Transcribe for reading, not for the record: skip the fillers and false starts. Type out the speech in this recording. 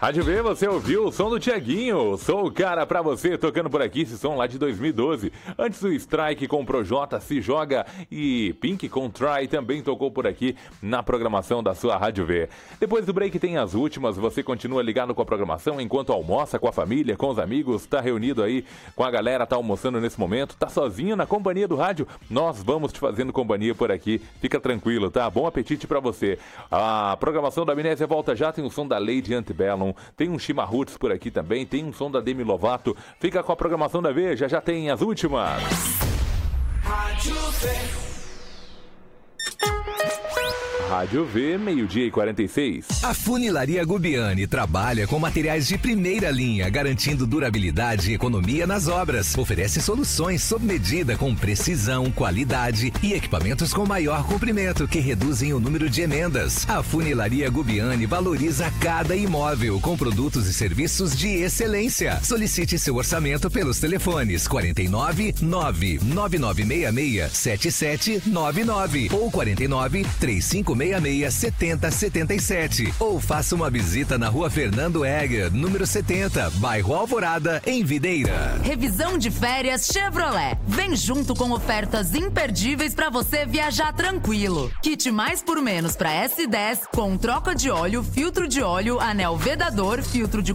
Rádio V, você ouviu o som do Thiaguinho. Sou o cara pra você, tocando por aqui esse som lá de 2012. Antes o Strike com Projota, Se Joga e Pink com Try também tocou por aqui na programação da sua Rádio V. Depois do break tem as últimas, você continua ligado com a programação enquanto almoça com a família, com os amigos, tá reunido aí com a galera, tá almoçando nesse momento, tá sozinho na companhia do rádio. Nós vamos te fazendo companhia por aqui, fica tranquilo, tá? Bom apetite pra você. A programação da Amnésia volta já, tem o som da Lady Antebellum, tem um Chima Roots por aqui também, tem um som da Demi Lovato. Fica com a programação da Veja, já tem as últimas. Rádio V. Rádio V, 12h46. A Funilaria Gubiani trabalha com materiais de primeira linha, garantindo durabilidade e economia nas obras. Oferece soluções sob medida com precisão, qualidade e equipamentos com maior comprimento que reduzem o número de emendas. A Funilaria Gubiani valoriza cada imóvel com produtos e serviços de excelência. Solicite seu orçamento pelos telefones 49 99966 7799 ou 49 3566 7077 ou faça uma visita na Rua Fernando Egger, número 70, bairro Alvorada, em Videira. Revisão de férias Chevrolet. Vem junto com ofertas imperdíveis para você viajar tranquilo. Kit mais por menos para S10 com troca de óleo, filtro de óleo, anel vedador, filtro de